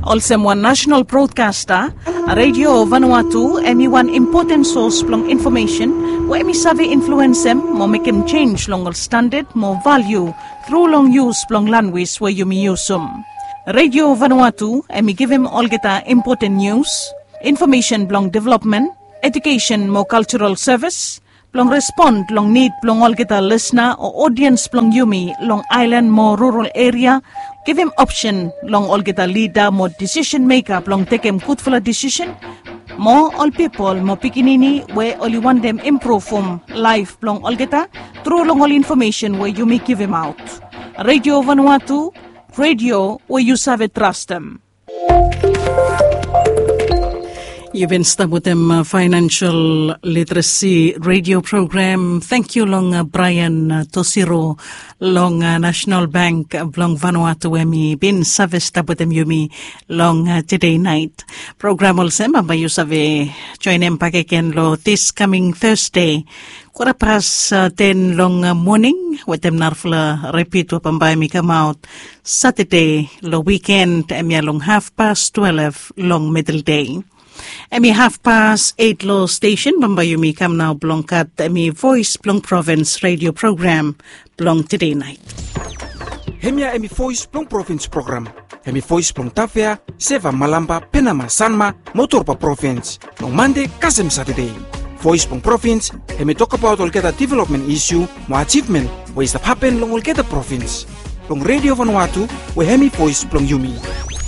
Also one national broadcaster, Radio Vanuatu, emi one important source plong information, where emi sabi influence them, mo make them change long standard, more value, through long use plong language where you may use them. Radio Vanuatu, emi give him all get important news, information plong development, education more cultural service, plong respond long need plong all get listener or audience plong yumi long island more rural area. Give him option long all get a leader, more decision maker, long take him good for a decision. More all people, more pikinini, where only want them improve from life long all get a through long all information where you may give him out. Radio Vanuatu, radio where you serve trust them. You've been stuck with them financial literacy radio program. Thank you, long Brian Tosiro, long National Bank of Long Vanuatu, wemi been service with them yumi long today night. Program also mamba you save join them pakeken lo this coming Thursday. 10 long morning with them narfla repeat wapambay mi come out Saturday lo weekend emya long 12:30 long middle day. Emi 8:30 law station Bambayumi come now blongkat emi voice blong province radio program blong today night. Hemia emi voice blong province program. Emi voice blong tafea seva malamba penama sanma motor pa province. Long Monday kasem Saturday. Voice blong province emi talk about all get development issue mo achievement ways that happen long all get province. Long radio Vanuatu we hemi voice blong yumi.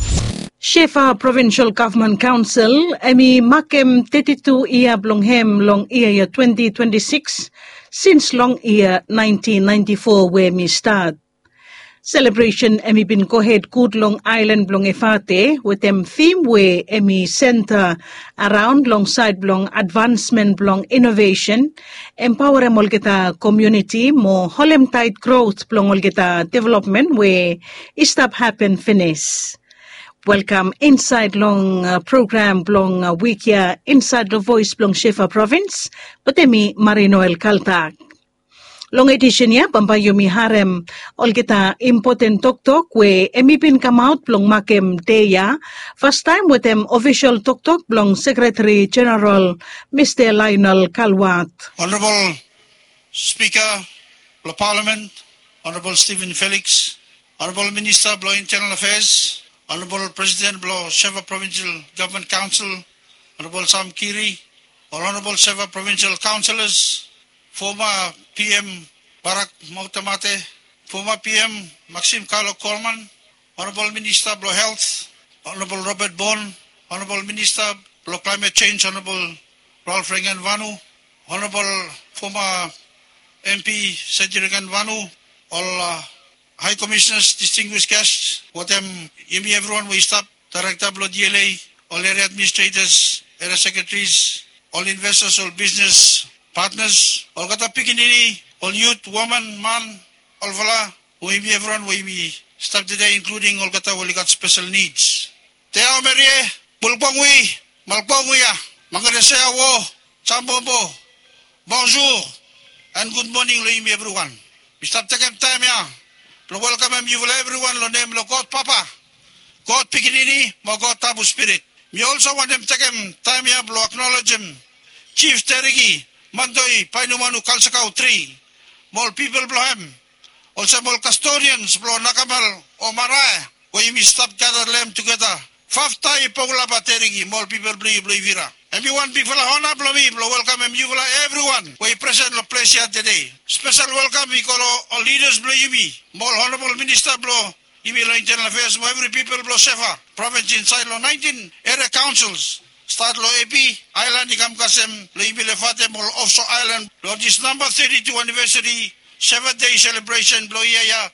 Shefa Provincial Government Council, emi makem 32 year blong hem long year 2026, since long year 1994 where me start. Celebration emi bin go ahead good long island blong efate with them theme where emi center around long side blong advancement blong innovation, empower em olgeta community more holem tight growth blong olgeta development where istap happen finish. Welcome inside long program long week here inside the voice long Shefa province, but emi Marinoel Kaltak. Long edition ya Bambayumi harem olgeta important talk we emi bin come out long makem deya first time with them official talk long Secretary General Mr. Lionel Kalwat. Honorable Speaker of Parliament, Honorable Stephen Felix, Honorable Minister of Internal Affairs, Honorable President of Shefa Provincial Government Council, Honorable Sam Kiri, Honorable Shefa Provincial Councillors, former PM Barak Mautamate, former PM Maxim Carlo Coleman, Honorable Minister of Health, Honorable Robert Bond, Honorable Minister of Climate Change, Honorable Ralph Regan Vanu, Honorable former MP Sejirigan Vanu, all High Commissioners, distinguished guests, what yumi everyone we stop, Director of DLA, all area administrators, area secretaries, all investors, all business partners, all kata pikinini, all youth, woman, man, all vala, yumi everyone we stop today, including all kata wali got special needs. Teo merie, bulpongwi, malpongwiya, mangadesea wo, chambombo, bonjour, and good morning, yumi everyone. We stop taking time here. Welcome everyone, lo name lo God Papa, God Pikinini, mo God Tabu Spirit. We also want them take him time here, lo acknowledge him. Chief Terigi, Mandoi, Painumanu Kalsakau 3, more people blow him. Also more custodians blow Nakamal o Maraya, where you stop gather them together. Faftai Pogulaba Terigi, more people blow Vira. Everyone big fella honor blow me, blow welcome everyone. We present lo place here today. Special welcome we call all leaders blow yumi. More honorable minister blow yumi lo internal affairs. More every people blow Shefa. Province inside lo 19 area councils. Start lo AP island ikam kasem lo yumi le fate more offshore island. Lo this number 32 anniversary 7-day celebration blow year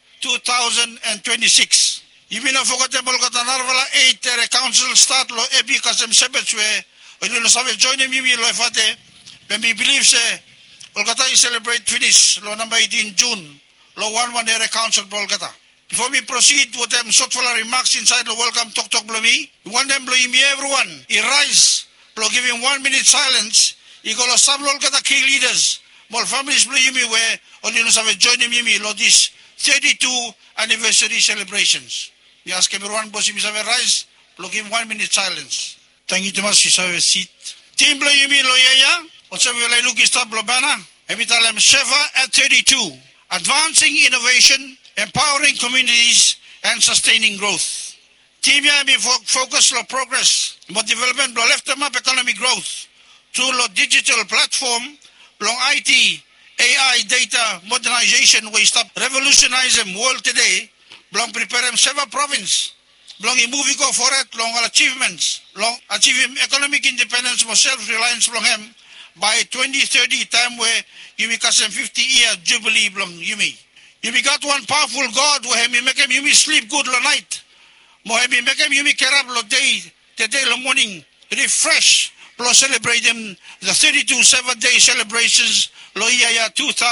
2026. Yumi na forgettable kata narvala 8 area council start lo AP kasem sebetswe. We will join him when we believe Kolkata is celebrate finish law number 18 June law 1 area council Kolkata. Before we proceed with them short remarks inside the welcome talk blowy, we want them blow me everyone. He rise, blow give him 1 minute silence. He call us some Kolkata key leaders. More families blow me where only nos have join him law this 32 anniversary celebrations. We ask everyone boss him rise. We'll give 1 minute silence. Thank you too much. You have a seat. Team Blo Yumi Loyaya. What's up? We'll look stop Lobana. Emitalem Sheva at 32. Advancing innovation, empowering communities, and sustaining growth. Team Yami focus on progress, but development of left up economic growth through the digital platform, long IT, AI data modernization, we stop revolutionizing world today, long prepare Seva province, long moving go for it, long achievements, long achieving economic independence, more self-reliance long him by 2030 time where you make us a 50-year jubilee long Yumi. You got one powerful God where he make him Yumi sleep good la night. More he make him Yumi kerab lo day, today lo morning, refresh. Plus celebrate them the 32 7-day celebrations Loiaya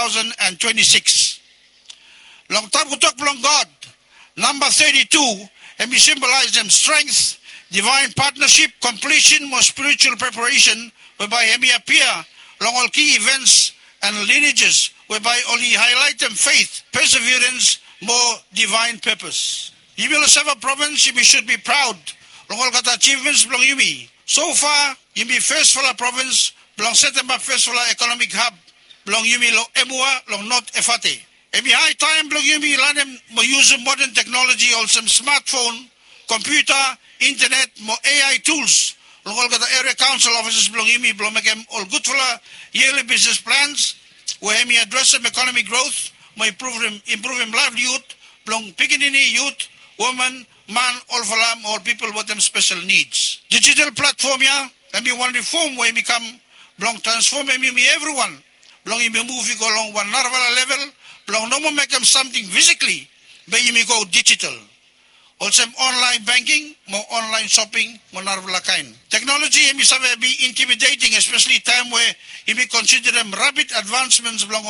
2026. Long time we talk long God. Number 32, and we symbolize them strength, divine partnership, completion, more spiritual preparation, whereby he appear long all key events and lineages, whereby only highlight them faith, perseverance, more divine purpose. Yumi Seva province, we should be proud. Long all got achievements belong Yumi. So far, Yumi first for la province, belong September first for la economic hub, belong Yumi lo Emua, long not Efate. Emi high time belong Yumi land mo use modern technology, also smartphone, computer, internet, more AI tools. Long all got the area council offices belong Yumi, belong make them all good for la yearly business plans, where Yumi address them economic growth, more improve him livelihood, belong Pikinini youth, woman, man, all for them, all people with them special needs. Digital platform, yeah, and we want reform where we become belong transform me everyone. Belong in movie go along one level, belong no more make them something physically, but you may go digital. Also online banking, more online shopping, more narvala kind. Technology may be intimidating, especially time where you may consider them rapid advancements belong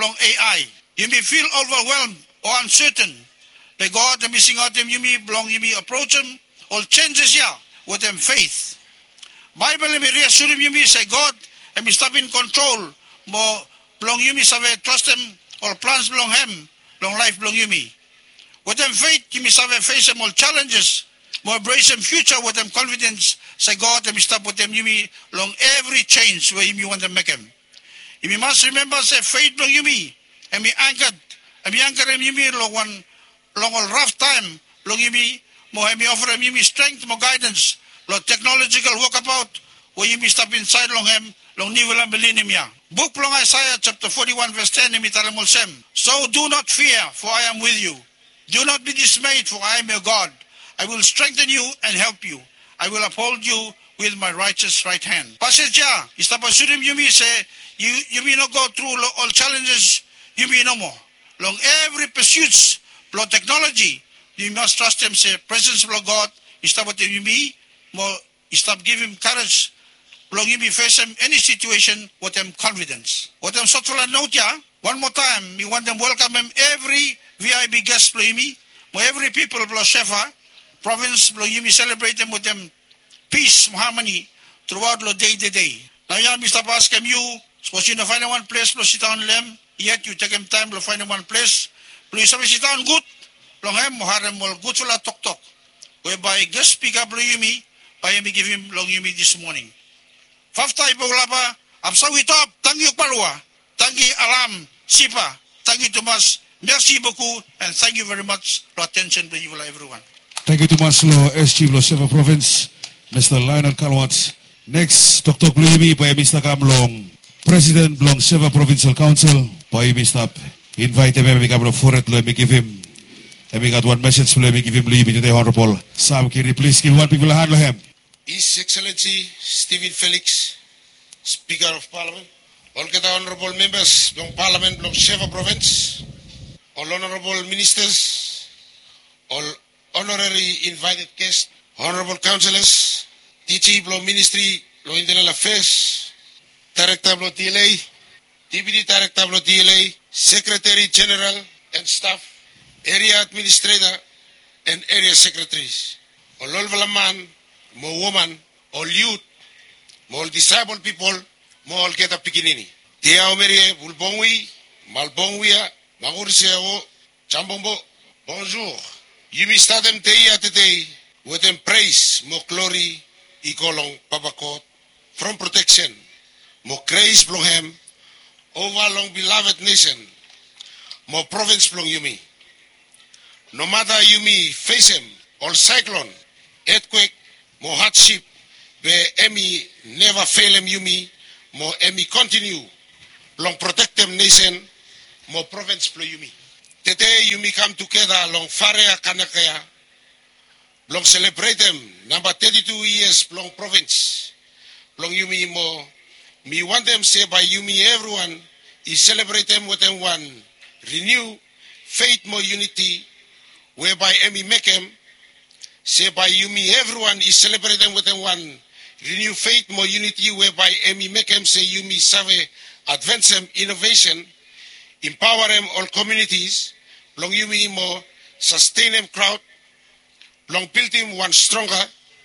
AI. You may feel overwhelmed or uncertain. By God, and missing out them, you may belong, you may approach them, all changes here with them faith. Bible, and me reassure him, you may say God, and me stop in control, more belong you may trust him, all plans belong him, long life belong you me. With them faith, you may face them all challenges, more embrace them future with them confidence, say God, and me stop with them, you may long every change where you may want to make him. You must remember, say faith belong you me, and me anchored him, you may long one, long all rough time, long you me, more me offer him, you me strength, more guidance, long technological walkabout, where you me stop inside long him, long nivel and belinim ya. Book long Isaiah chapter 41 verse 10, me talamol sem. So do not fear, for I am with you. Do not be dismayed, for I am your God. I will strengthen you and help you. I will uphold you with my righteous right hand. Passage ya, istapasurim you me say, you may not go through all challenges, you may no more. Long every pursuits, Lord technology, you must trust him, say, presence of God, stop what you be, more, stop give him courage, long you be face him any situation with them confidence. What them sort of note ya, one more time, we want them welcome him every VIB guest play me, every people of Shefa, province, you me celebrate them with them peace, harmony, throughout the day to day. Now yeah, Mr. Baskem, you, suppose you know find one place, sit down them, yet you take him time to find one place. Please sit down good. Long him moharem will good for la tok. Whereby guest speaker blue me, by me give him long me this morning. Fafta ipoglaba, absa we top, tangi palwa, tangi alam, sipa, tangi Tomas, merci beaucoup, and thank you very much for attention to you everyone. Thank you too much, SG Seva Province, Mr. Lionel Kalwat. Next, Dr. Blumi by Mr. Kamlong, President Blong Seva Provincial Council, by Mr. Invite him, and we come for it, let me give him, and we got one message, let me give him leave to the Honorable Sam Kiri. Please give one people a hand to him. His Excellency Stephen Felix, Speaker of Parliament, all the Honorable Members of Parliament of Seva Province, all Honorable Ministers, all Honorary Invited Guests, Honorable Councillors, DG Blom Ministry of Internal Affairs, Director of TLA, Deputy Director of TLA, Secretary General and Staff, Area Administrator and Area Secretaries, all man, more woman, all youth, more disabled people, more get a pikinini. Tia omerie bulbongwi, malbongwia, magurseo, chambombo, bonjour. You may start them today, with them praise, more glory, ikolong pabakot, from protection, more grace blong him, over long beloved nation, more province blong Yumi. No matter Yumi face him, or cyclone, earthquake, more hardship, where Emi never fail him Yumi, more Emi continue, long protect them nation, more province blong Yumi. Today Yumi come together long Farea Kanakaya, long celebrate them, number 32 years long province, long Yumi more. Me want them say by Yumi everyone is celebrate them with them one renew faith more unity whereby Emi make them say by Yumi everyone is celebrate them with them one renew faith more unity whereby Emi make them say Yumi save advance them innovation empower them all communities long Yumi more sustain them crowd long build him one stronger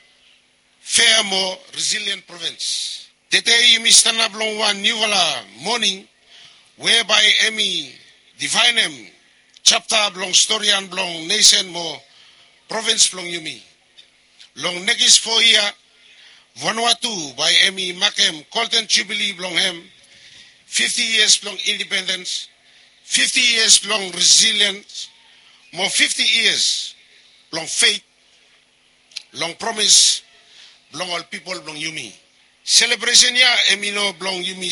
fair more resilient province. Today you stand up long one new morning, whereby Emi define him chapter long story and long nation more province long Yumi. Long next 4 year, Vanuatu by Emi Makem Colton Jubilee long him, 50 years long independence, 50 years long resilience, more 50 years long faith, long promise, long all people long Yumi. Celebration ya Emino blong Yumi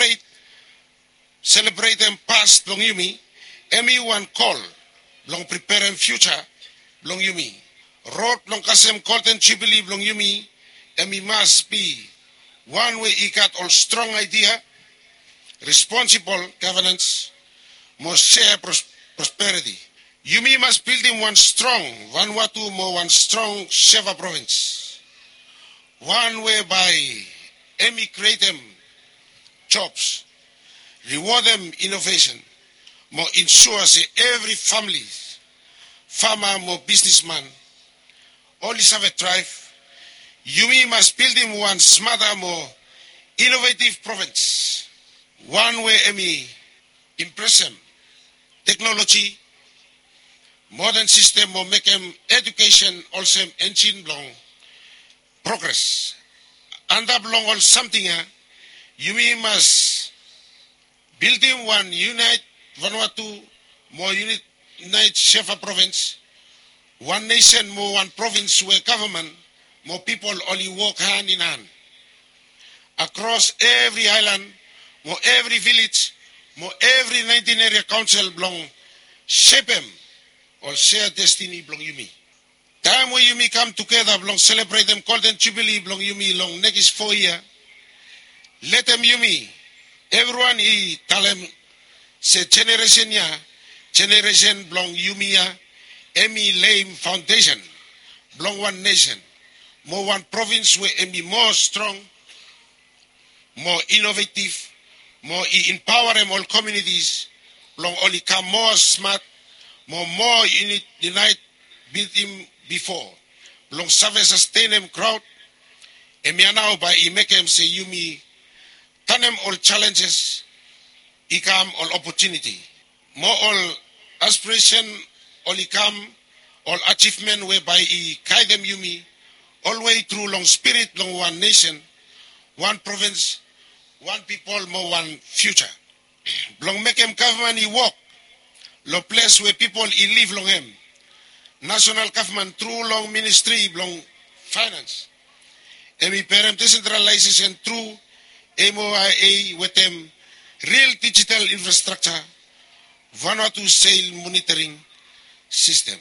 celebrate them past blong Yumi. Emi one call blong prepare them future blong Yumi. Road blong kasem Colton Jubilee blong Yumi. Emi must be one way ikat all strong idea, responsible governance, more share prosperity. Yumi must build him one strong Vanuatu more one strong Sheva province. One way by Emi create them jobs, reward them innovation, more ensure say every family, farmer, more businessman, all is have a thrive. Yumi must build him one smarter, more innovative province. One way Emi impress him, technology, modern system, more make him education also engine long progress. And up long or something, Yumi must build him one unite Vanuatu, more unite Shefa province, one nation, more one province where government, more people only walk hand in hand. Across every island, more every village, more every 19 area council belong shape him or share destiny belong Yumi. Time where Yumi come together, belong celebrate them, call them Jubilee, belong Yumi, long next 4 year. Let them Yumi. Everyone he tell them, say generation ya, generation belong Yumi ya, Emi lame foundation, belong one nation, more one province where Emi more strong, more innovative, more he empower them all communities, belong only come more smart, more unite, build him before. Long service sustain him crowd. Emi now by he make him say Yumi turn him all challenges, he come all opportunity. More all aspiration, all he come, all achievement whereby he guide them Yumi, all way through long spirit, long one nation, one province, one people, more one future. Long make him government he walk, long place where people he live long him. National government through long ministry, long finance. Emi parent decentralization through MOIA with them real digital infrastructure, Vanuatu sale monitoring system.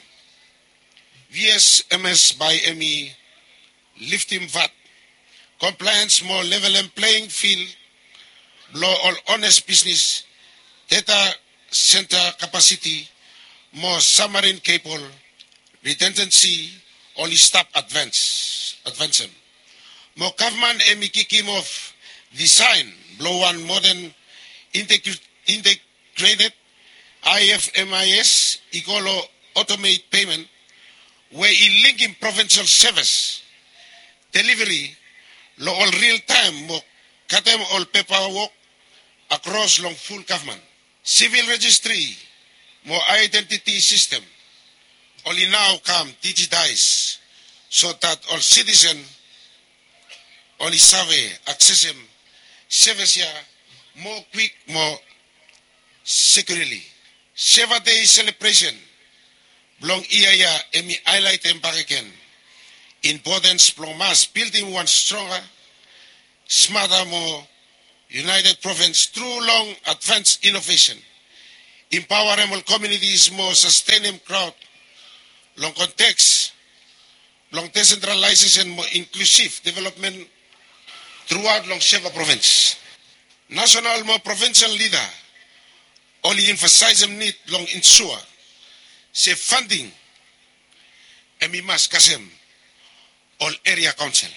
VSMS by Emi lifting VAT, compliance more level and playing field, blow all honest business, data center capacity, more submarine cable, redundancy, only stop advancing. More government Emi kikim of design, blow one modern integrated IFMIS, equal automate payment, where he link in provincial service, delivery, lo all real time, more cut them all paperwork across long full government. Civil registry, more identity system, only now come digitized, so that all citizen only survey access him service more quick, more securely. Seva Day celebration belong iya emi highlight empariken importance belong mass building one stronger, smarter, more united province through long advanced innovation. Empower all communities more sustainable crowd, long context, long decentralization, more inclusive development throughout long Seva province. National more provincial leader only emphasize the need long ensure say funding emi mas kasem all area council.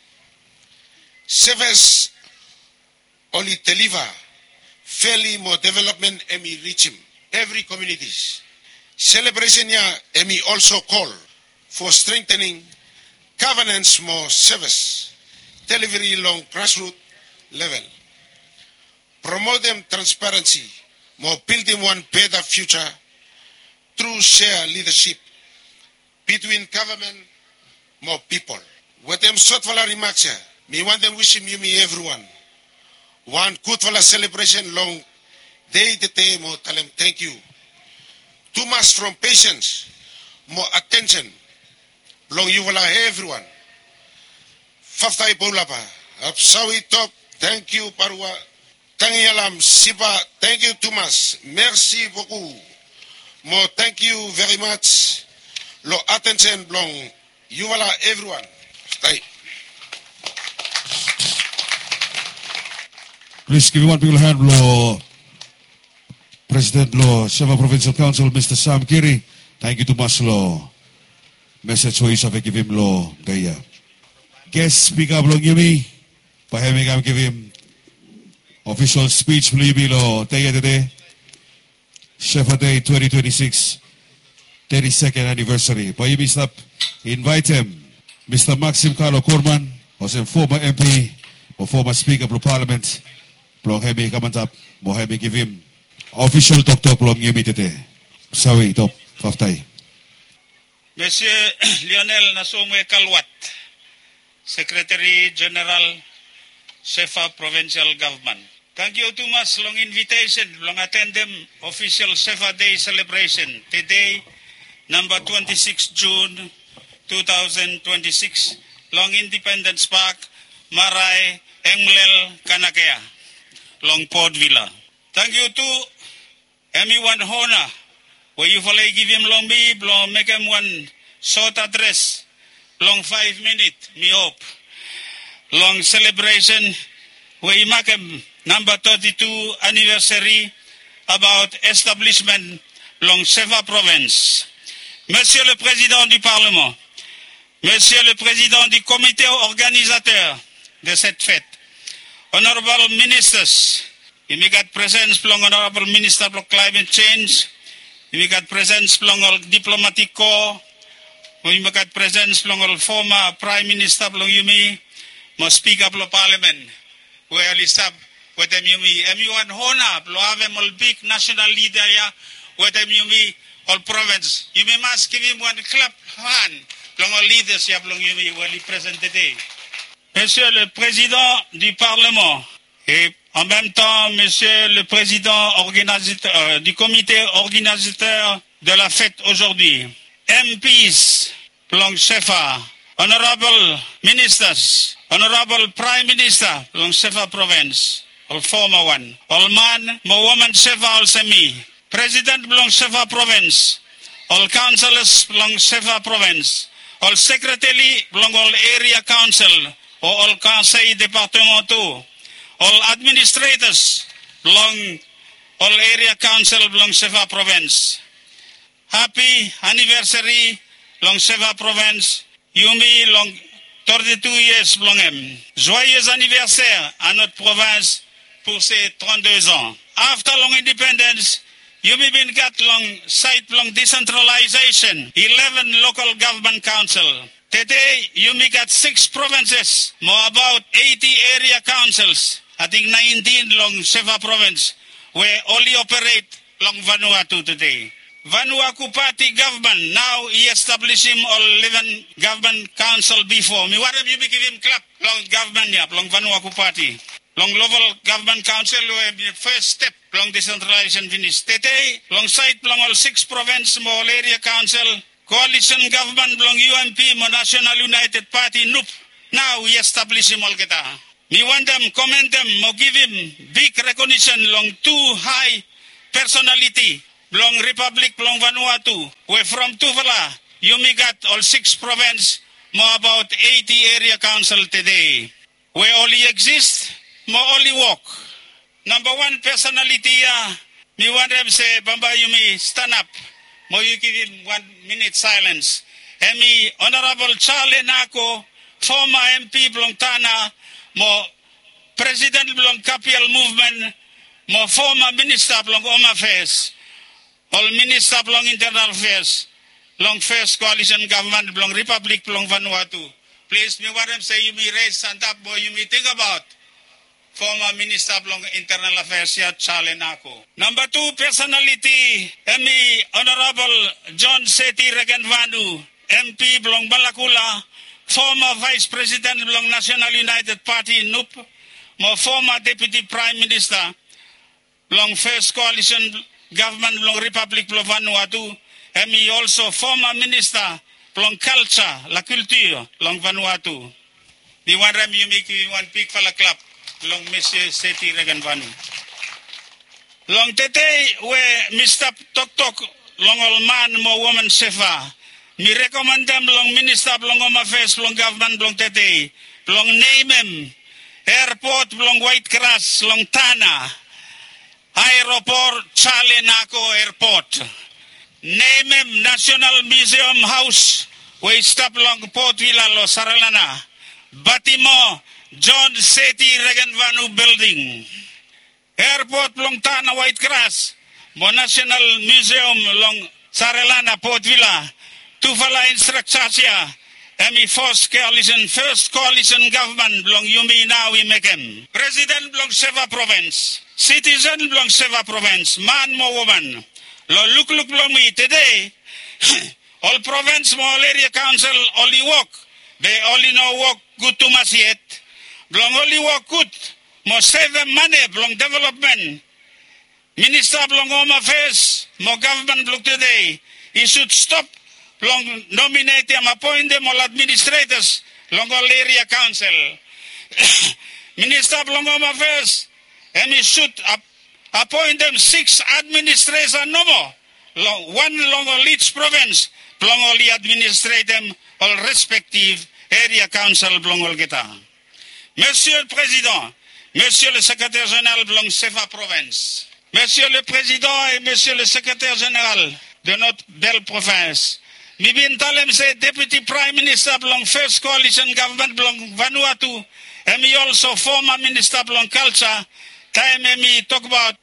Service only deliver fairly more development emi reach him every communities. Celebration ya emi also call for strengthening governance more service delivery long grassroots level. Promote them transparency, more building one better future through shared leadership between government, more people. With them short for remarks here, me want them wishing you me everyone. One good for a celebration long day the day more tell them thank you. Too much from patience, more attention. Long you will everyone. Faftai Bolapa, Absawi Top, thank you Parwa. Tangialam Siba, thank you Thomas. Merci beaucoup. More thank you very much. Lo attention long. You will everyone. Stay. Please give one big hand lo President lo Seva Provincial Council Mr. Sam Kiri. Thank you Thomas lo. Message ho isa give him lo gaya. Guest speaker belong Yumi. Pahemi kami give him official speech lo today. Seva Day 2026 32nd anniversary. Pahimi stop invite him Mr. Maxim Carlo Corman, was a former MP or former Speaker of Parliament. Belong hemi kamantap mo hemi give him official talk belong Yumi today. Sawi top faftay. Monsieur Lionel Nasongwe Kalwat, Secretary General, Seva Provincial Government. Thank you too much long invitation, long attend them official Seva Day celebration today, number 26 June 2026, long Independence Park, Maray, Englel, Kanakea, long Port Villa. Thank you to everyone Hona, where you follow give him long be, long make him one short address, long 5 minutes, me hope. Long celebration, where you make him number 32 anniversary about establishment long Seva province. Monsieur le Président du Parlement, Monsieur le Président du comité organisateur de cette fête, Honorable Ministers, immediate presence from Honorable Minister of Climate Change, immediate presence from Diplomatic Corps, immediate presence from former Prime Minister of Yumi, Speaker of Parliament, where Lisab, with them Yumi, everyone Hona, have big national leader, with them Yumi, all province. You must give him one clap hand, long leaders, Yumi, where he present today. Monsieur le Président du Parlement, et en même temps, Monsieur le Président organisateur, du comité organisateur de la fête aujourd'hui, MPs, Long Seva, Honorable Ministers, Honorable Prime Minister, Long Seva Province, all former one, all man, mo woman Seva, all semi, President Long Seva Province, all councillors Long Seva Province, all secretary Long all area council, or all conseil départementaux, all administrators belong all area council belong Seva Province. Happy anniversary long Seva Province. Yumi long 32 years belong him. Joyeux anniversaire à notre province pour ses 32 ans. After long independence, Yumi been got long site long decentralization, 11 local government council. Today, Yumi got 6 provinces, more about 80 area councils. I think 19 long Seva province, where only operate long Vanuatu today. Vanuatu Party government. Now he established him all 11 government council before. Me want you give him clap long government ya, long Vanuatu Party. Long local government council will be the first step long decentralization finish. Today, long side long all 6 province more area council, coalition government long UMP more National United Party NUP. Now we establish him all kita. Me want them, commend them, more give him big recognition long 2 high personality. Long Republic, long Vanuatu, where from Tuvala, you may got all 6 province, more about 80 area council today. Where only exist, more only walk. Number 1 personality, me want them say, Bamba, you may stand up. More you give him 1 minute silence. And me, Honorable Charlie Nako, former MP Blong Tana, more President Blong Capital Movement, more former Minister Blong Home Affairs. All Minister Blong Internal Affairs, long First Coalition Government, Blong Republic, Blong Vanuatu. Please, me want them say you may raise stand up, boy, you may think about former Minister Blong Internal Affairs, Charlie Nako. Number 2 personality, me Honorable John Seti Regenvanu, MP Blong Balakula, former Vice President Blong National United Party, NUP, more former Deputy Prime Minister, Blong First Coalition Government Blong Republic Blong Vanuatu, and me also former Minister Blong Culture, La Culture, Blong Vanuatu. The one ram you make one big fella clap, Blong Monsieur Seti Regenvanu. Long tete where Mr. Tok Tok, Long old man, more woman sefa. Me recommend them Blong Minister Blong Home Affairs, Blong Government Blong tete, Blong name him, Airport Blong White Cross, Long Tana. Aeroport Charlie Nako Airport. Name him National Museum House. We stop long Port Villa Lo Saralana. Batimo John Seti Regenvanu Building. Airport Long Tana White Cross. Mo National Museum Long Saralana Port Villa. Tufala Instructasia. Emi First Coalition Government Blong Yumi now we make him. President Blong Seva Province. Citizen Blong Seva Province. Man mo woman. Lo look Blong me today. All province mo all area council only work. They only know work good too much yet. Blong only work good. Mo save them money Blong development. Minister Blong Home Affairs. Mo government Blong today. He should stop Long nominate them, appoint them all administrators, long all area council. Minister of Long Home Affairs, and he should appoint them 6 administrators and no more. 1 long all each province, long only administrate them all respective area council, long all geta. Monsieur le Président, Monsieur le Secrétaire Général Blong Seva Province, Monsieur le Président et Monsieur le Secrétaire Général de notre belle province, Mibin Talem say Deputy Prime Minister Blong First Coalition Government Blong Vanuatu, and me also former Minister Blong Culture. Time me talk about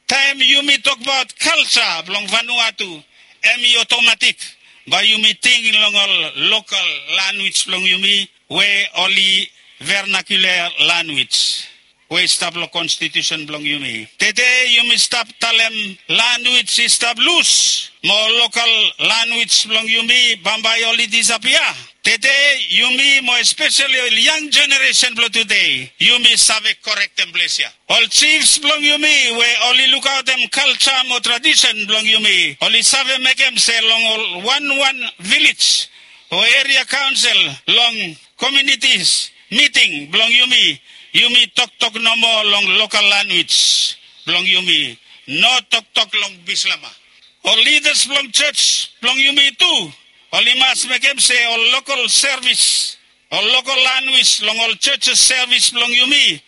culture Blong Vanuatu, and me automatic. But you me think long all local language Blong Yumi, where only vernacular language. We stop the constitution Blong Yumi. Today you may stop Talem language is stop loose. More local language Blong Yumi, Bambai only disappear. Today you may more especially young generation Blong today. You may have a correct emblesia. All chiefs Blong Yumi, we only look out them culture more tradition Blong Yumi. Only save make them say long one village or area council long communities meeting Blong Yumi. Yumi talk no more long local language. Blong Yumi. No talk long Bislama. All leaders Blong church. Blong Yumi too. Only must make him say all local service. All local language. Long all churches service Blong Yumi.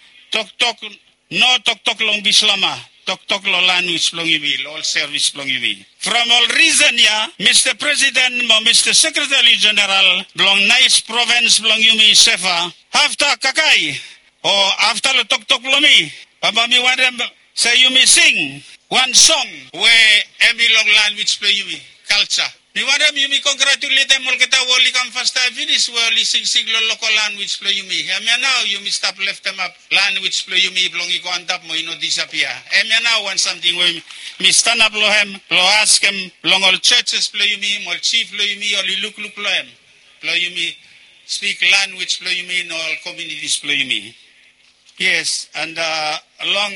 No talk long Bislama. Talk long language Blong Yumi. All service Blong Yumi. From all reason Mr. President, Mr. Secretary General, Blong nice province Blong Yumi Sefa. After Kakai. Or after the talk lomi, Baba mi want them say you may sing one song where every long language play you culture. Mi wadam you mi congratulate them all kita wali kam fasta finish wali sing lo local language play you mi. Emia now you mi stop left them up language play you mi blong iko antap mo ino disappear. Emia now want something we mi stand up lo hem lo ask him long all churches play you mi, all chief play you mi, all look lo hem. Play you mi speak language play you mi, all communities play you mi. Yes, and along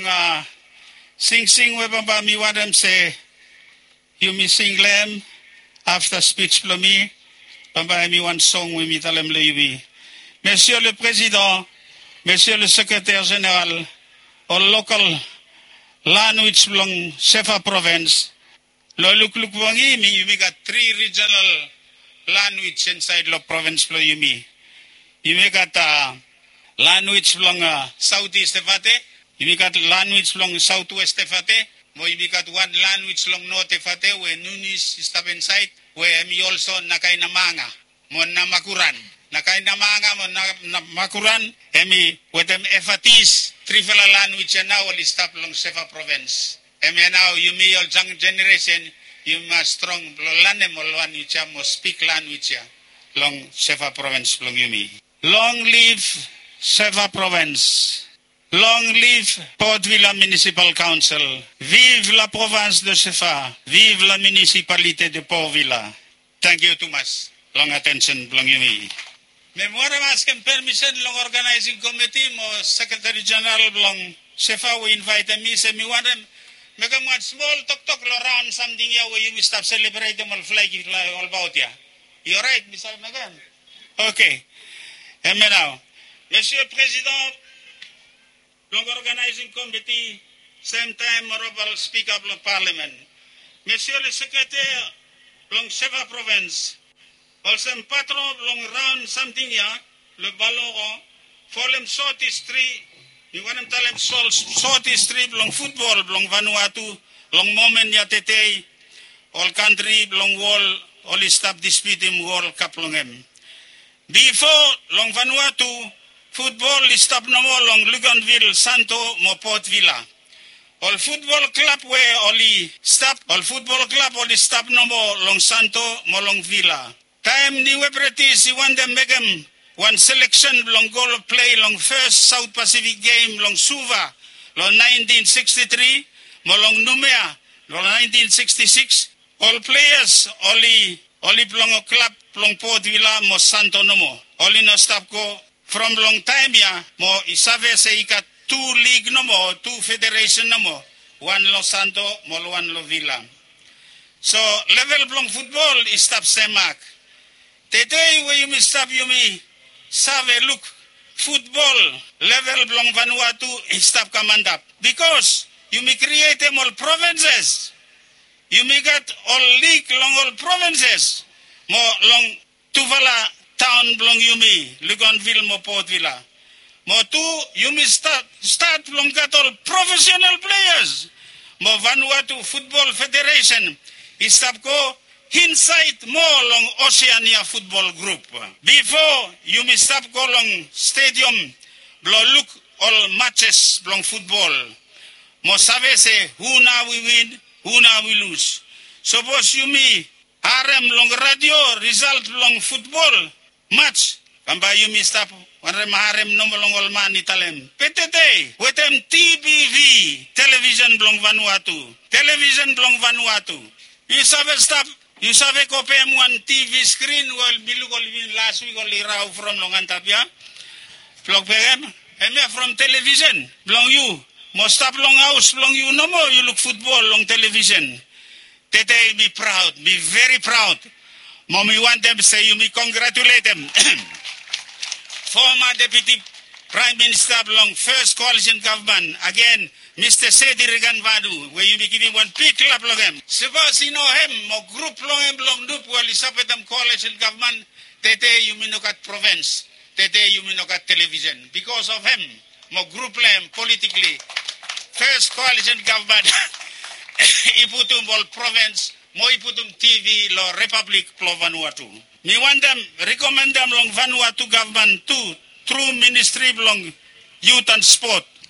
sing we baba mi wadam say you mi sing lem. After speech for me, Baba mi one song we mi talem le yubi. Monsieur le Président, Monsieur le Secrétaire Général, all local language belong Shefa Province. Lo look wangi mi you got 3 regional language inside lo province lo yumi. You got language belong Southeast Efate, you got language belong Southwest Efate. Mo ibikat one language long note fate we nunis stop inside we mi also nakay namanga mo namakuran nakay namanga mo namakuran emi wetem efatis trifala language now will stop long Shefa Province emi now you me all young generation you must strong lanem all you mo speak language long Shefa Province long you me long live Shefa Province. Long live Port Vila Municipal Council. Vive la province de Shefa. Vive la municipalité de Port Vila. Thank you too much. Long attention, long you me. Memoire asking permission long organizing committee mo Secretary General long Shefa we invite me say me want them make them one small talk around something here where you stop celebrate them all flag all about ya. You're right, Mr. Megan. Okay. And now, Monsieur President. Long organizing committee, same time honorable speaker of the parliament. Monsieur le secrétaire, long Shefa Province, also patron long round something ya, le ballon, for them short history, you want them tell them short history, long football, long Vanuatu, long moment ya tete, all country, long wall, all stop disputing World Cup long em. Before long Vanuatu, football is stop no more long Luganville, Santo, mo Port Vila. All football club where only stop, all football club only stop no more long Santo, mo long Villa. Time ni wepretis, you want them make them one selection long goal play long first South Pacific game long Suva, long 1963, mo long Numea, long 1966. All players only long club long Port Vila, mo Santo no more. Only no stop go. From long time ya, mo isave se ika 2 league no mo, 2 federation no mo, 1 lo Santo, mo 1 lo Villa. So level long football is stop semak. Today where you stop you me, save look football level long Vanuatu is stop command up because you me create them all provinces. You me got all league long all provinces. Mo long Tuvala. Town belong Yumi, Luganville mo Port Vila. Mo two, Yumi start belong got all professional players. Mo Vanuatu Football Federation, istap ko inside mo long Oceania Football Group. Before Yumi stop ko long stadium, blo look all matches belong football. Mo save se who now we win, who now we lose. Suppose Yumi harem long radio result long football. Match, kamba you stop, wanre maharem nomolongol man italem. PTT, wetem TBV, television blong Vanuatu. Television blong Vanuatu. You save stop, you save kopem one TV screen, well, bilugol last week only rau from Longantapia. Vlog PM, emia from television, blong you. Most stop long house, blong you no more, you look football long television. Tete, be proud, be very proud. Mommy want them to say you me congratulate them. Former Deputy Prime Minister belong first coalition government. Again, Mr. Sedi Regan Vadu, where you be giving one big clap of him. Suppose you know him, mo group long him belong dup while you support them coalition government. Tete you me no got province. Tete you me no got television. Because of him, mo group him politically. First coalition government. Iputum all province. Mo iputum TV lo Republic plo Vanuatu. Me want them, recommend them long Vanuatu government too, through Ministry belong Youth and Sport.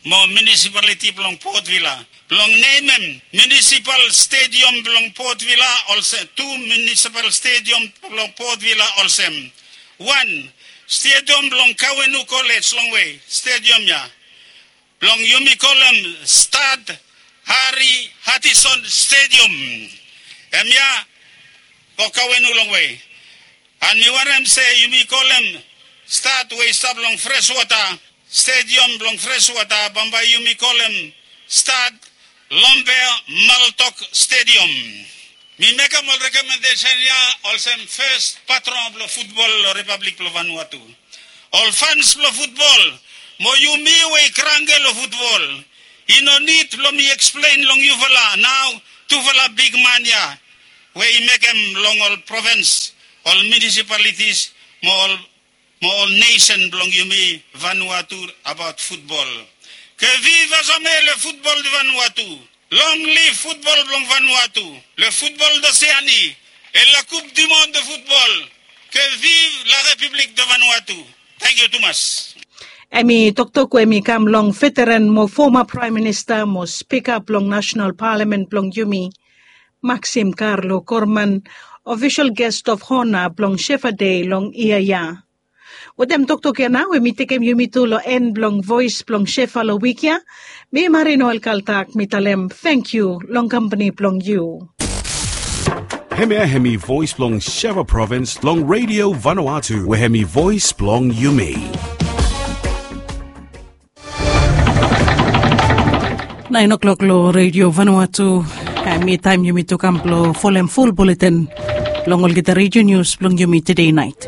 mo municipality belong Port Vila. Belong name municipal stadium belong Port Vila also 2 municipal stadium belong Port Vila also. 1 stadium belong Kawenu College long way stadium ya. Belong Yumi Kolem Stad Hari Hattison Stadium. Emya ko Kawenu long way. And mi warem say Yumi Kolem Stad way stop long freshwater stadium long freshwater Bamba Yumi Kolem Stad Lombe Maltok Stadium. Mi make a recommendation ya also first patron of the football Republic of Vanuatu. All fans of football, mo yumi we krangel of football. Ino need lo mi explain long yuvala now to vala big mania. We make them long all province, all municipalities, mo all nation belong yumi Vanuatu about football. Que vive jamais le football de Vanuatu. Long live football belong Vanuatu. Le football d'Océanie et la Coupe du Monde de football. Que vive la République de Vanuatu. Thank you too much. Emi Dr. Kwemi Kam long veteran mo former Prime Minister mo Speaker long National Parliament long Yumi. Maxim Carlo Corman, official guest of honor long Shefa Day long Iaya. Wadem Dr. Kiana, we mitikem Yumitulo en blong voice blong Shefa lo wikia. Mi marino al kaltak mitalem. Thank you, long company blong you. Hemi voice blong Shefa Province, long Radio Vanuatu, we hemi voice blong Yumi. 9 o'clock lo Radio Vanuatu. Me time Yumi to kamplo full bulletin. Long ol kita radio news blong Yumi today night.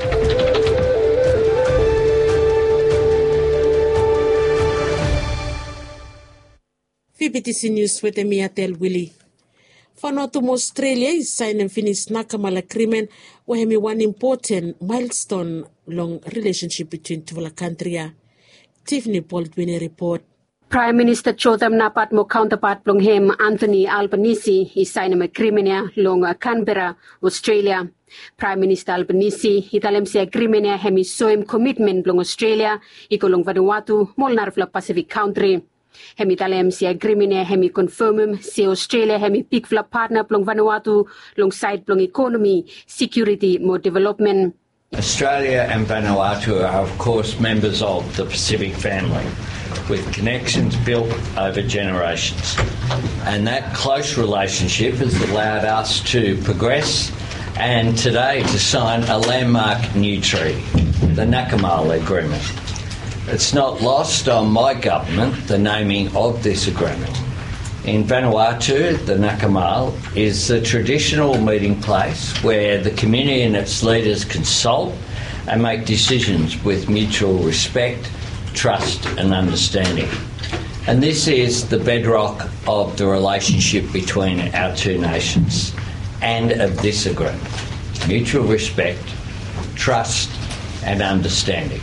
VBTC News with Emiatel Willie. Vanuatu Australia is signed and finished Nakamal agreement where we one important milestone long relationship between two countries. Tiffany Baldwin report. Prime Minister Chotham Napat mo counterpart long him Anthony Albanese is signed an agreement long Canberra, Australia. Prime Minister Albanese italem si agreement hemi soim commitment long Australia ikolong Vanuatu molnar vla Pacific country. Hemi talem si agreement hemi confirmum si Australia hemi pick vla partner plong Vanuatu long side plong economy, security mo development. Australia and Vanuatu are of course members of the Pacific family with connections built over generations. And that close relationship has allowed us to progress and today to sign a landmark new treaty, the Nakamal Agreement. It's not lost on my government, the naming of this agreement. In Vanuatu, the Nakamal is the traditional meeting place where the community and its leaders consult and make decisions with mutual respect, trust and understanding. And this is the bedrock of the relationship between our two nations and of this agreement. Mutual respect, trust and understanding.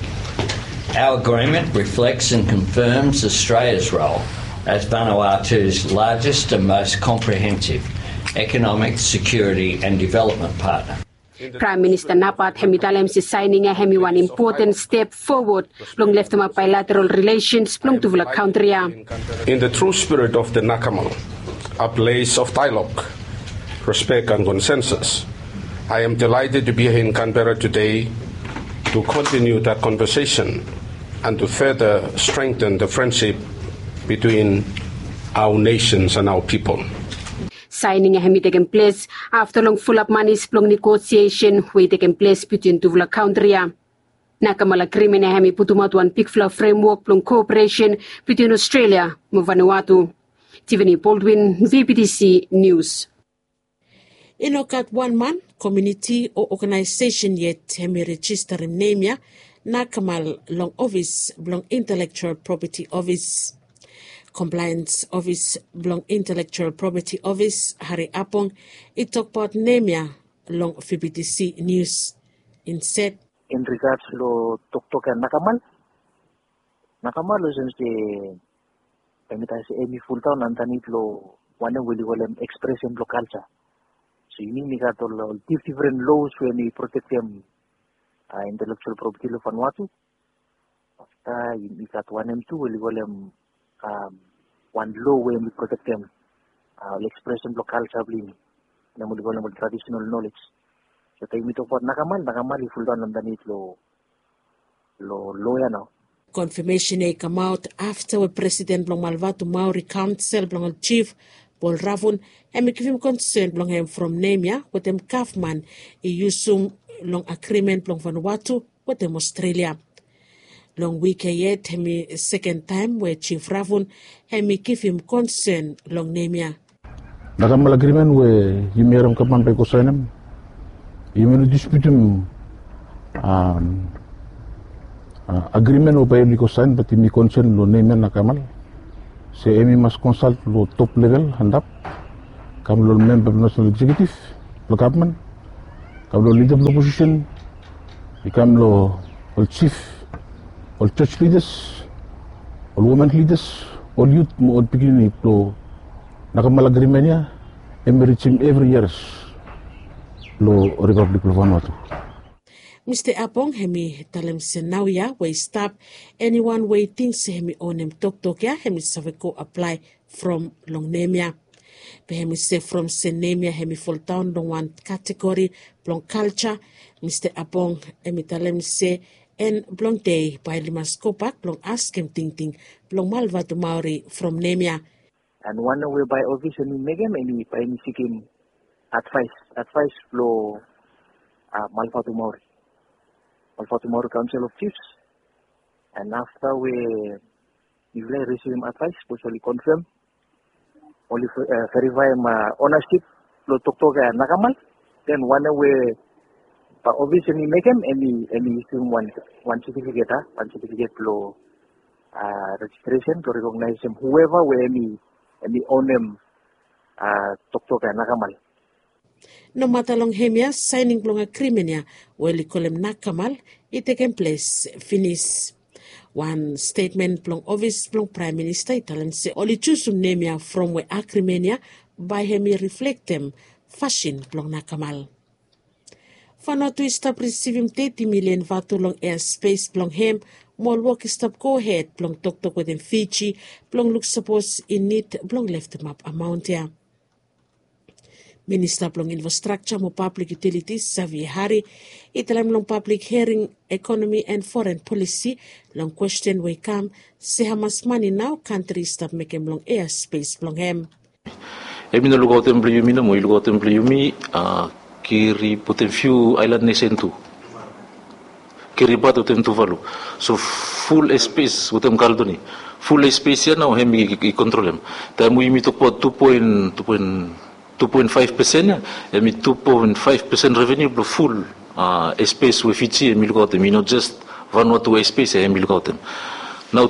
Our agreement reflects and confirms Australia's role as Vanuatu's largest and most comprehensive economic, security and development partner. Prime Minister Napat hemitalem si signing a hemi one important step forward long left bilateral relations long to the country. In the true spirit of the Nakamal, a place of dialogue, respect and consensus, I am delighted to be here in Canberra today to continue that conversation and to further strengthen the friendship between our nations and our people. Signing a hemi taken place after long full-up money's long negotiation we taken place between two countries. Nakamal agreement a hemi putumatuan pikfla framework long cooperation between Australia and Vanuatu. Tiffany Baldwin, VBTC News. Inokat one man community or organization yet hemi register in name Nakamal long office long intellectual property office. Compliance Office belong Intellectual Property Office Hari Apong it talk about Nemia long VBTC News instead. In regards to Tok and Nakamal since the Emi full town and Tanitlo one will express in local culture. So you need to different laws when you protect them intellectual property of Vanuatu. You got one and two will one law where we protect them, expression of culture, namun traditional knowledge. So tayo mito po nakamal ifuldan ng danit lo ya now. Confirmation ay come out after the President Blong Malvatu Maori Council Blong Chief Paul Ravun and give him concern Blong him from Nemia with them Kaufman usum long agreement Blong Vanuatu with them Australia. Long week yet hemi second time where Chief Ravun hemi give him concern long Nemia. Nakamal agreement where yumiram kapan pe kosanam yuminu disputum agreement o bayar liko sign but mi concern lo name nakamal se emi mas consult lo top level handap kam lo member of national executive lo government kam lo leader of opposition ikam lo all chief all church leaders all women leaders all youth mo all beginning lo nakamal agreement ya emerging every years lo Republic of Vanuatu. Mr. Apong hemi talem senawya we stop anyone waiting se hemi onem tok ya hemi saveko apply from long nemia. Pe hemi se from senemia hemi full town long one category blong culture. Mr. Apong hemi talem se en blong day by limas kopak blong ask him ting blong Malvatu Maori from nemia. And one way by office ni megem any by any seeking advice flow Malvatu Maori Council of Chiefs, and after we receive advice, especially confirm, only verify ownership, lo toktoga nakamal, then one way, obviously make them any issue one certificate lo registration to recognize them whoever we any own them toktoga nakamal. No matter long hemia signing blong a criminal well kolem nakamal it taken place finish. One statement blong office blong Prime Minister Italian se oli chusum nemia from we acrimenia by hemi reflect them fashion blong nakamal. Vanuatu stop receiving 30 million vatu long airspace blong hem more work stop go ahead blong tok with them Fiji blong look suppose in need blong left map amount here. Minister Blong Infrastructure mo Public Utilities Xavier Hari italam long public hearing economy and foreign policy long question we come se hamas money now country stop making long airspace long hem. Emi no lugar tem bliyumi na mo lugar tem bliyumi kiri potem few island nation tu kiri bato tem tu valu so full space utem kaldoni full space ya na hemi i-control em tamu imi to po 2.5% emi 2.5% revenue blo full space we Fiji emi lugar tem not just Vanuatu space emi lugar tem now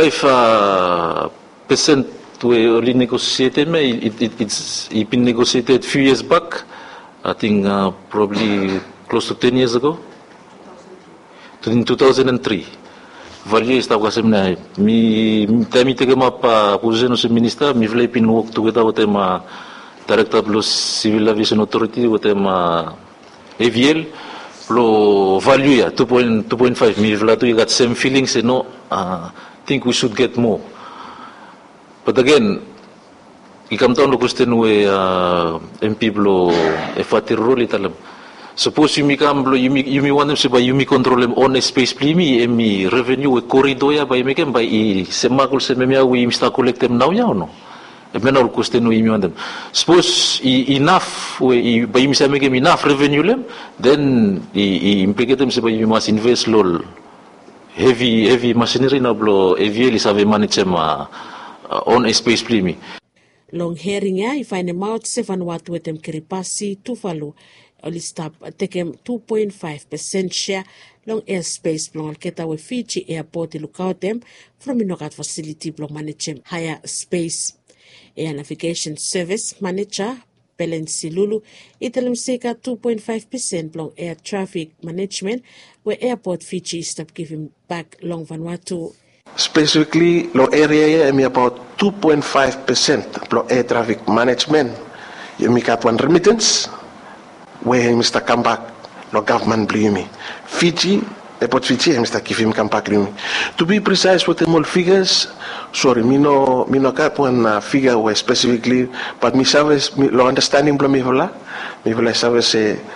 2.5% we only negotiated it's been negotiated few years back. I think probably close to 10 years ago. In 2003. Value estava kasem na mi tega mapa position se minister mi vle pin work together with tema director of civil aviation authority with tema AVL lo value ya 2.5 mi vle to you got same feelings you know think we should get more. But again, ikam taon lo question we MP blo efatir role italam. Suppose you mikam blo you want them se by you control them on space plimi emi revenue we corridor ya by mekem by semakul se memia we mista collect them now ya no. E menor question we want them. Suppose enough we by mista mekem enough revenue lem then implicate them se by you must invest lol heavy machinery na blo AVL is have manage on space plimi. Long hearing ya ifine mouth seven wat with them kiripasi tuvalu only stop taking 2.5% share long airspace long alketa we Fiji airport look out them from inokat facility long manage higher space. Air navigation service manager Pelensi Lulu italim seka 2.5% long air traffic management where airport Fiji stop giving back long Vanuatu. Specifically, lo area ya about 2.5% lo air traffic management. You make up one remittance, where Mr. come back lo government blame me. Fiji epot fichi Mr. Kifim Kampaklimi. To be precise with the more figures, sorry, mino cap one figure where specifically, but me service lo understanding bla me hola service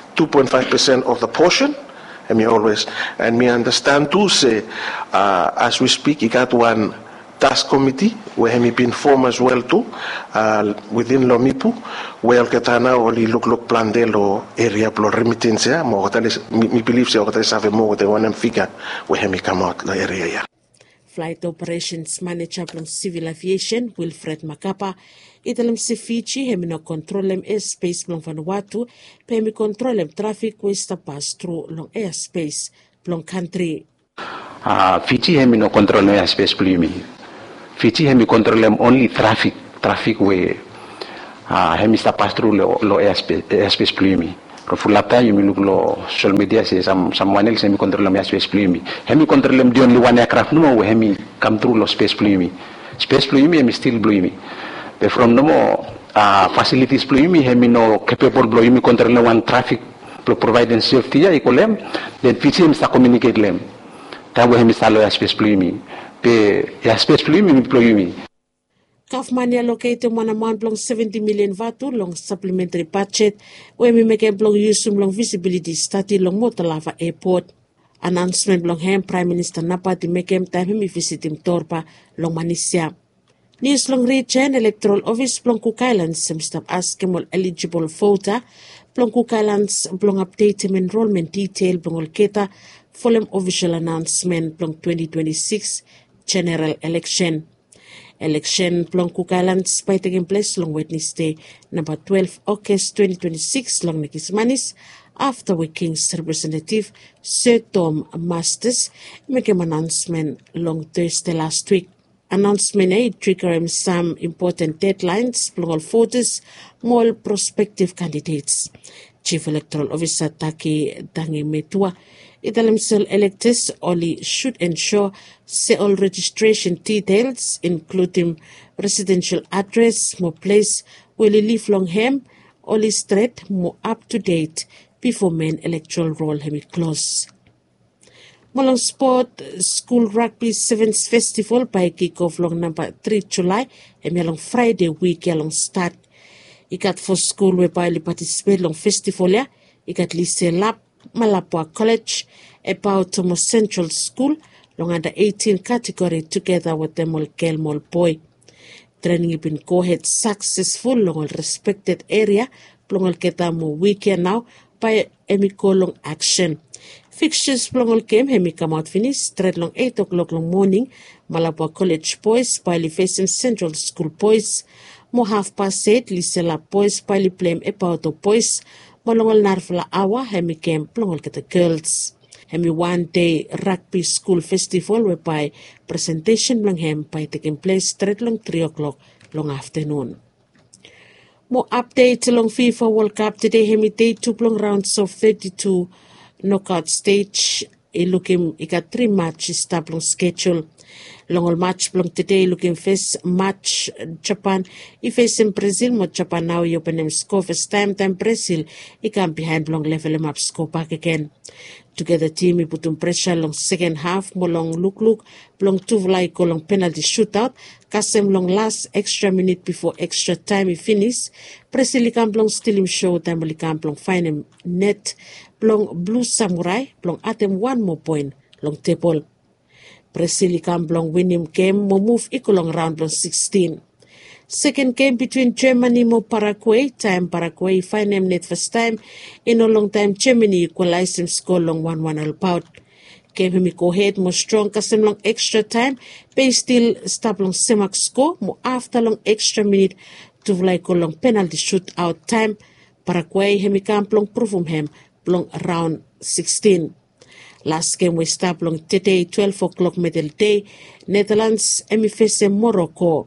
2.5% of the portion, and me always and me understand too say as we speak, you got one task committee where he been formed as well too within Lomipu where ketana only look plan de lo area pro remittance mo me believe se hotel have more than one figure where he come out the area. Flight Operations Manager from Civil Aviation Wilfred Makapa italam si Fiji hemino controlem airspace from Vanuatu pe mi controlem traffic westa pass through long airspace long country. Fiji hemino controlem airspace plumi. Fiji hemi controlem only traffic way hemi sta pass through lo airspace plumi. Rofulata yumi look lo social media say someone else hemi controlem airspace plumi. Hemi controlem the only one aircraft no we hemi come through lo space plumi. Space plumi hemi still plumi. But from no more facilities plumi hemi no capable plumi controlem one traffic providing safety ya ikolem then Fiji hemi sta communicate lem. Tawo hemi sta lo airspace plumi. Airspace plumi. Government allocated $1 70 million vatu long supplementary budget where we make a long use long visibility study long Motalava Airport. Announcement long ham Prime Minister Napa to make him time him visit him Torpa long Manisia. News long region electoral office long Cook Islands some stop ask him all eligible voter long Cook Islands long update him enrollment detail long Keta full official announcement long 2026 general election. Election long Cook Islands by taking place long Wednesday, number 12 August 2026 long Nikismanis after the King's representative Sir Tom Masters make an announcement long Thursday last week. Announcement triggered some important deadlines long all voters, more prospective candidates. Chief Electoral Officer Taki Dangi Metua Italimsel electors only should ensure say all registration details, including residential address, more place, will live long hem, only straight, more up to date before main electoral roll hemi close. Molong Sport School Rugby Sevens Festival by kick-off long number 3 July and along Friday week along start. Ikat for school whereby you participate long festival ya, ikat lise lap Malapua College, about Tomo Central School, long under 18 category together with them all girl mall boy. Training been go-ahead successful long all respected area, long all ketamo weekend now by emiko long action. Fixtures long all game hemi come out finish, straight long 8 o'clock long morning, Malapua College boys, Pili facing Central School boys, mo 8:30, Lisela boys, Pili play about the boys, Molongol narfla awa hemi camp longol kata girls. Hemi 1 day rugby school festival whereby presentation long hem by taking place straight long 3 o'clock long afternoon. More update long FIFA World Cup today hemi day 2 long rounds of 32 knockout stage. Looking got 3 matches tab long schedule. Long match long today looking first match Japan facing Brazil mo Japan now you open them score first time Brazil can behind long level them up score back again. Together team we put on pressure long second half mo long look long 2 like long penalty shootout kasem long last extra minute before extra time he finish Brazil can long still him show time we can long find him net long blue samurai long atem 1 more point long table. Brazil can long winning game mo move equal long round long 16. Second game between Germany mo Paraguay time Paraguay find him net first time in a long time Germany equalize him score long 1-1 all out. Game him go ahead mo strong kasem long extra time but still stop long semak score mo after long extra minute to like long penalty shoot out time Paraguay him can long prove him long round 16. Last game we start long today 12 o'clock middle day Netherlands face Morocco.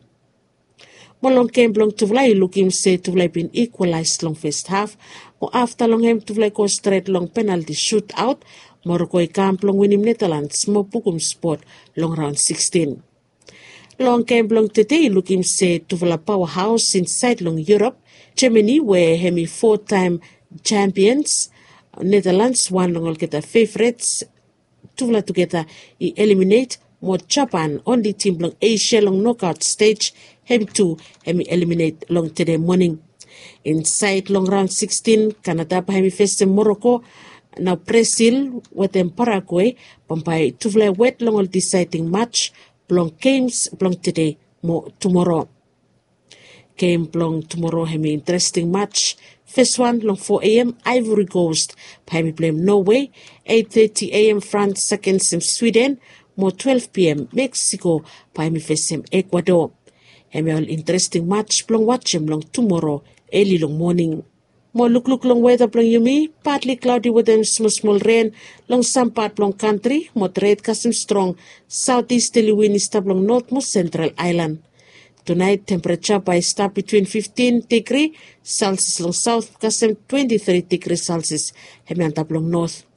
Molong game long to fly looking say to fly been equalized long first half or after long him to fly go straight long penalty shoot out Morocco camp long winning Netherlands mo pugum sport long round 16. Long game long today looking say to fly powerhouse inside long Europe Germany where hemi 4-time champions Netherlands 1 long all get the favorites tuvla together I eliminate mo Japan only team long Asia long knockout stage hemi 2 hemi eliminate long today morning. Inside long round 16 Canada pa hemi face Morocco now Brazil with them Paraguay pampai tuvla wet long all deciding match long games long today mo tomorrow. Game long tomorrow hemi interesting match. First one long 4 a.m. Ivory Coast Pami play Norway 8:30 a.m. France second sim Sweden more 12 p.m. Mexico Pami first sim Ecuador. Hemi all interesting match long watch him long tomorrow early long morning. More look long weather long yumi partly cloudy with them small rain long some part long country moderate custom strong southeasterly wind stab long north most central island. Tonight, temperature by start between 15 degrees Celsius long south, custom 23 degrees Celsius, hemi antap long north.